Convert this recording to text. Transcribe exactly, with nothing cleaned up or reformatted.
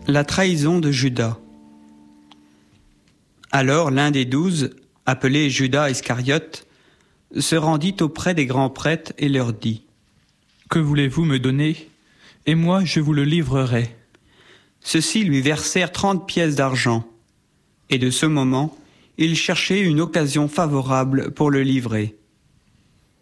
La trahison de Judas. Alors l'un des douze, appelé Judas Iscariote, se rendit auprès des grands prêtres et leur dit : « Que voulez-vous me donner ? Et moi je vous le livrerai. » Ceux-ci lui versèrent trente pièces d'argent, et de ce moment, il cherchait une occasion favorable pour le livrer.